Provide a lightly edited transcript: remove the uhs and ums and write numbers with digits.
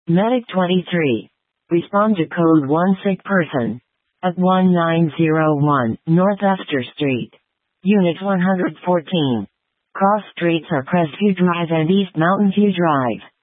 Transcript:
Medic 23. Respond to code 1 sick person. At 1901 North Esther Street. Unit 114. Cross streets are Crestview Drive and East Mountain View Drive.